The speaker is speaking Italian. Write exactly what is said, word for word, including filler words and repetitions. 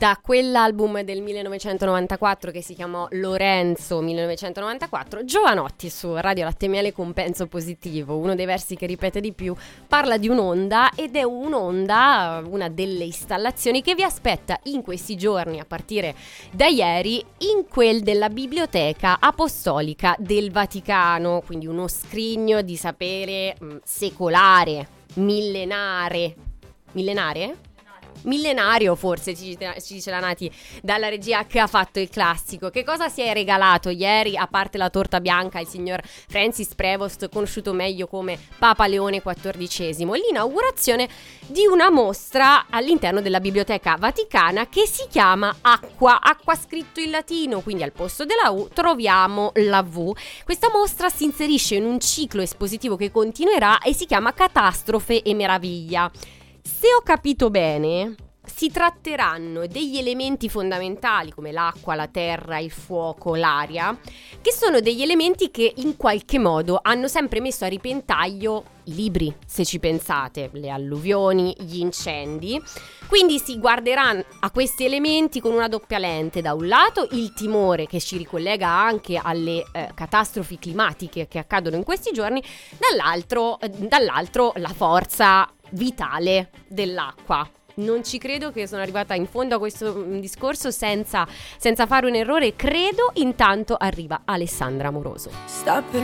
Da quell'album del millenovecentonovantaquattro che si chiamò Lorenzo millenovecentonovantaquattro, Jovanotti su Radio Latte e Miele con Penso Positivo, uno dei versi che ripete di più, parla di un'onda, ed è un'onda, una delle installazioni che vi aspetta in questi giorni a partire da ieri in quel della Biblioteca Apostolica del Vaticano, quindi uno scrigno di sapere mh, secolare, millenare, millenare? Millenario forse ci, ci dice la Nati dalla regia che ha fatto il classico. Che cosa si è regalato ieri, a parte la torta bianca, il signor Francis Prevost, conosciuto meglio come Papa Leone quattordicesimo? L'inaugurazione di una mostra all'interno della Biblioteca Vaticana che si chiama Acqua, acqua scritto in latino, quindi al posto della U troviamo la V. Questa mostra si inserisce in un ciclo espositivo che continuerà e si chiama Catastrofe e Meraviglia. Se ho capito bene, si tratteranno degli elementi fondamentali come l'acqua, la terra, il fuoco, l'aria, che sono degli elementi che in qualche modo hanno sempre messo a ripentaglio i libri, se ci pensate, le alluvioni, gli incendi. Quindi si guarderanno a questi elementi con una doppia lente: da un lato il timore che ci ricollega anche alle eh, catastrofi climatiche che accadono in questi giorni, dall'altro, eh, dall'altro la forza vitale dell'acqua. Non ci credo che sono arrivata in fondo a questo discorso senza, senza fare un errore. Credo intanto arriva Alessandra Amoroso. Sta per